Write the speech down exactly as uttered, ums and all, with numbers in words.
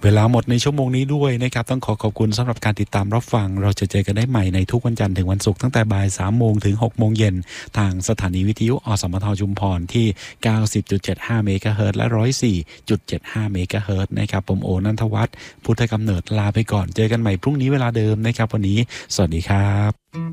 เวลาหมดในชั่วโมงนี้ด้วยนะครับต้องขอขอบคุณสำหรับการติดตามรับฟังเราจะเจอกันได้ใหม่ในทุกวันจันทร์ถึงวันศุกร์ตั้งแต่บ่ายสามโมงถึงหกโมงเย็นทางสถานีวิทยุอสมทชุมพรที่ เก้าสิบจุดเจ็ดห้า เมกะเฮิรตซ์และ หนึ่งร้อยสี่จุดเจ็ดห้า เมกะเฮิรตซ์นะครับผมโอนันทวัฒน์พุทธกำเนิดลาไปก่อนเจอกันใหม่พรุ่งนี้เวลาเดิมนะครับวันนี้สวัสดีครับ